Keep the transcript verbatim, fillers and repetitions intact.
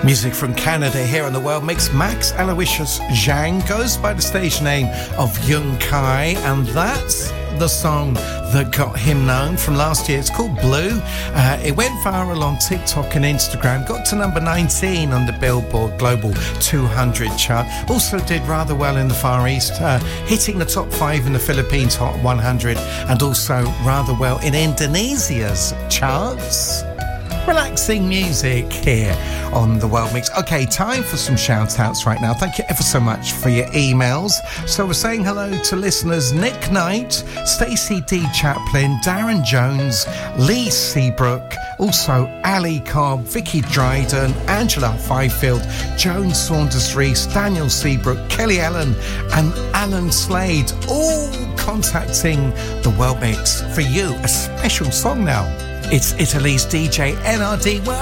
Music from Canada here on the World Mix. Max Aloysius Zhang goes by the stage name of Yun Kai, and that's the song that got him known from last year. It's called Blue. Uh, it went viral on TikTok and Instagram, got to number nineteen on the Billboard Global two hundred chart. Also did rather well in the Far East, uh, hitting the top five in the Philippines Hot one hundred, and also rather well in Indonesia's charts. Relaxing music here on the World Mix. Okay, time for some shout outs right now. Thank you ever so much for your emails. So we're saying hello to listeners Nick Knight, Stacey D. Chaplin, Darren Jones, Lee Seabrook, also Ali Cobb, Vicky Dryden, Angela Fifield, Joan Saunders Rees, Daniel Seabrook, Kelly Allen and Alan Slade, all contacting the World Mix for you. A special song now. It's Italy's D J N R D. Well,